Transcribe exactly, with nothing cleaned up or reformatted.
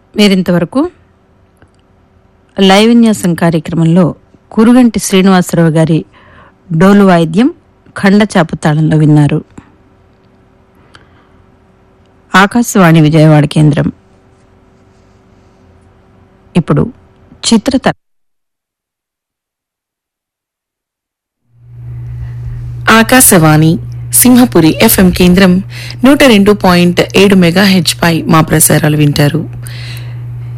మీరింతవరకు లైవ్ విన్యాసం కార్యక్రమంలో కురుగంటి శ్రీనివాసరావు గారి డోలు వాయిద్యం ఖండచాపు తాళంలో విన్నారు. ఆకాశవాణి విజయవాడ కేంద్రం. ఇప్పుడు చిత్రత ఆకాశవాణి సింహపురి ఎఫ్ఎం కేంద్రం నూట రెండు పాయింట్ ఏడు మెగా హెచ్ పై మా ప్రసారాలు వింటారు.